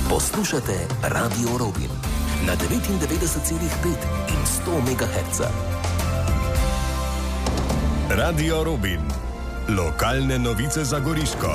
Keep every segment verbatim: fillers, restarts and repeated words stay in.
Poslušate Radio Robin na devetindevetdeset celih pet in sto megahertzov. Radio Robin. Lokalne novice za Goriško.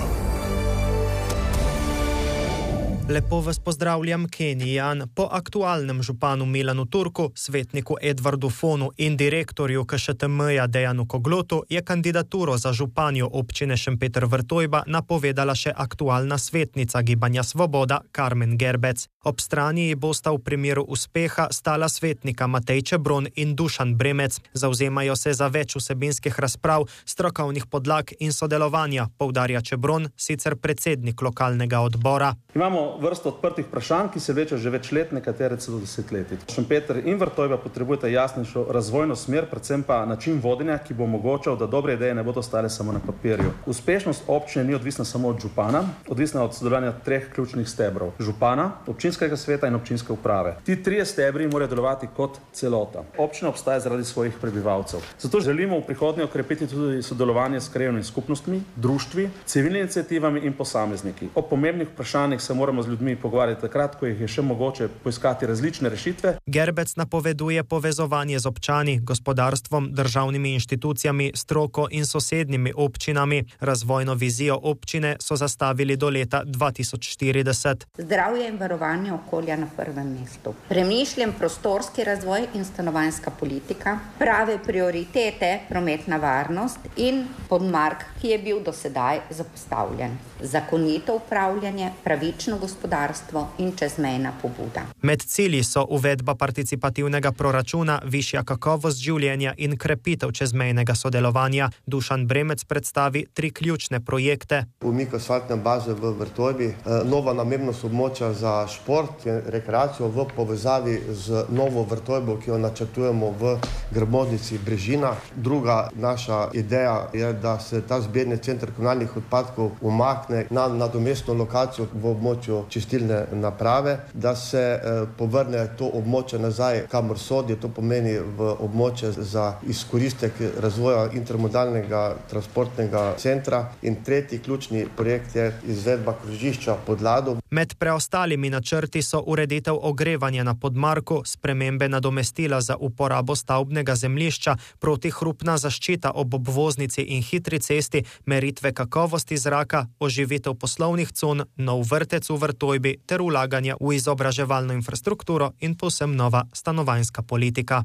Lepo vas pozdravljam, Kenijan. Po aktualnem županu Milanu Turku, svetniku Edvardu Fonu in direktorju K Š T M-ja Dejanu Koglotu je kandidaturo za županjo občine Šempeter-Vrtojba napovedala še aktualna svetnica Gibanja Svoboda Karmen Gerbec. Ob strani ji bosta v primeru uspeha stala svetnika Matej Čebron in Dušan Bremec. Zavzemajo se za več vsebinskih razprav, strokovnih podlag in sodelovanja, poudarja Čebron, sicer predsednik lokalnega odbora. Imamo vrsto odprtih vprašanj, ki se vlečejo že več let, nekatere celo desetletij. Šempeter in Vrtojba potrebujeta jasnejšo razvojno smer, predvsem pa način vodenja, ki bo omogočal, da dobre ideje ne bodo ostale samo na papirju. Uspešnost občine ni odvisna samo od župana, odvisna od sodelovanja treh ključnih stebrov: župana, občinskega sveta in občinske uprave. Ti trije stebri morajo delovati kot celota. Občina obstaja zaradi svojih prebivalcev. Zato želimo v prihodnje okrepiti tudi sodelovanje s krajevnimi skupnostmi, društvi, civilnimi iniciativami in posamezniki. O pomembnih vprašanjih se moramo z ljudmi pogovarjati takrat, ko jih je še mogoče poiskati različne rešitve. Gerbec napoveduje povezovanje z občani, gospodarstvom, državnimi inštitucijami, stroko in sosednjimi občinami. Razvojno vizijo občine so zastavili do leta dva tisoč štirideset. Zdravje in varovanje okolja na prvem mestu. Premišljen prostorski razvoj in stanovanjska politika, prave prioritete, prometna varnost in podmark, ki je bil do sedaj zapostavljen. Zakonito upravljanje, pravično gospodarstvo in čezmejna pobuda. Med cilji so uvedba participativnega proračuna, višja kakovost življenja in krepitev čezmejnega sodelovanja. Dušan Bremec predstavi tri ključne projekte. Umik asfaltne baze v Vrtojbi, nova namembnost območja za šport in rekreacijo v povezavi z novo Vrtojbo, ki jo načrtujemo v Gramoznici Brežina. Druga naša ideja je, da se ta zbirni center komunalnih odpadkov umakne na nadomestno lokacijo v območju čistilne naprave, da se eh, povrne to območje nazaj, kamor sodi, to pomeni v območje za izkoristek razvoja intermodalnega transportnega centra. In tretji ključni projekt je izvedba krožišča pod Lado. Med preostalimi načrti so ureditev ogrevanja na podmarku, spremembe nadomestila za uporabo stavbnega zemljišča, protihrupna zaščita ob obvoznici in hitri cesti, meritve kakovosti zraka, oživitev poslovnih con, nov vrtec v Vrtojbi ter vlaganja v izobraževalno infrastrukturo in povsem nova stanovanjska politika.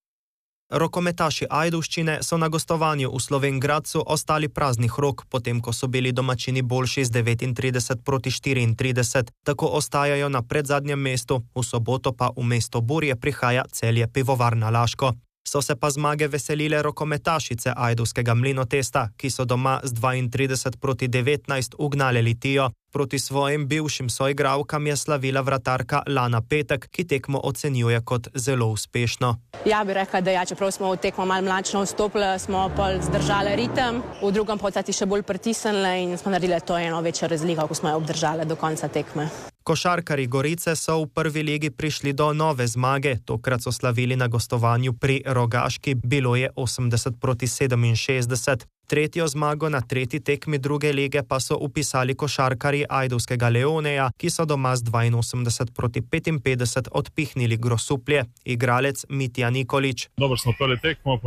Rokometaši Ajdovščine so na gostovanju v Slovenj Gradcu ostali praznih rok, potem ko so bili domačini boljši z devetintrideset proti štiriintrideset. Tako ostajajo na predzadnjem mestu, v soboto pa v mesto Burje prihaja Celje Pivovarna Laško. So se pa zmage veselile rokometašice ajdovskega Mlinotesta, ki so doma z dvaintrideset proti devetnajst ugnale Litijo. Proti svojim bivšim soigralkam je slavila vratarka Lana Petek, ki tekmo ocenjuje kot zelo uspešno. Ja, bi rekla, da ja, čeprav smo v tekmo malo mlačno vstopili, smo pa zdržali ritem, v drugem potati še bolj pritisnili in smo naredili to eno večjo razliko, ko smo jo obdržali do konca tekme. Košarkarji Gorice so v prvi ligi prišli do nove zmage, tokrat so slavili na gostovanju pri Rogaški, bilo je osemdeset proti sedeminšestdeset. Tretjo zmago na tretji tekmi druge lige pa so upisali košarkarji ajdovskega Leoneja, ki so doma z dvainosemdeset proti petinpetdeset odpihnili Grosuplje. Igralec Mitja Nikolić. Dobro smo peli tekmo.